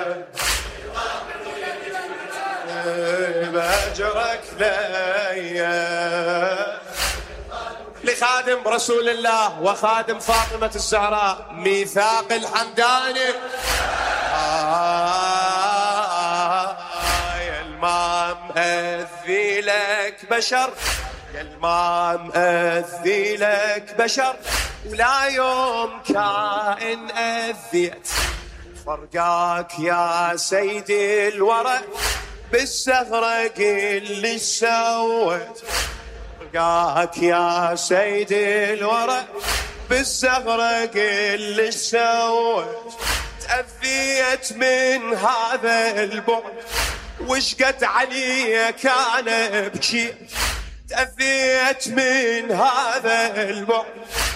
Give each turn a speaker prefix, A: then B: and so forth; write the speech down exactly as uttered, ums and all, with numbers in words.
A: بأجرك ليا لخادم رسول الله وخادم فاطمة الزهراء ميثاق الحمداني. آه يا المام أذي لك بشر، يا المام أذي لك بشر، ولا يوم كائن أذيت فرقاك يا سيدي الورى بالزهرة قل لي سويت. فرقاك يا سيدي الورى بالزهرة قل لي سويت. تأذيت من هذا البعد وش قد علي كان بكي. تأذيت من هذا البعد